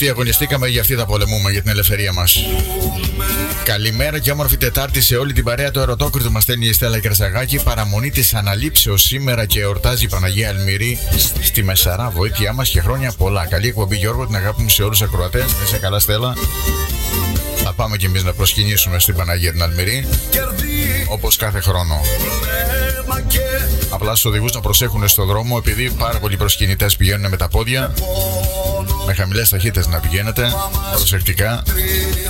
αυτή αγωνιστήκαμε, για αυτή θα πολεμούμε, για την ελευθερία μας. Καλημέρα και όμορφη Τετάρτη σε όλη την παρέα. Το ερωτόκριτο μας στέλνει η Στέλλα Κερσαγάκη. Παραμονή της αναλήψεως σήμερα και εορτάζει η Παναγία Αλμυρή στη Μεσαρά. Βοήθειά μας και χρόνια πολλά. Καλή εκπομπή, Γιώργο, την αγάπη μου σε όλους τους ακροατές. Να είσαι καλά, Στέλλα. Θα πάμε κι εμείς να προσκυνήσουμε στην Παναγία την Αλμυρή, όπως κάθε χρόνο. Απλά στους οδηγούς να προσέχουν στον δρόμο, επειδή πάρα πολλοί προσκυνητές πηγαίνουν με τα πόδια, με χαμηλές ταχύτητες να πηγαίνετε προσεκτικά.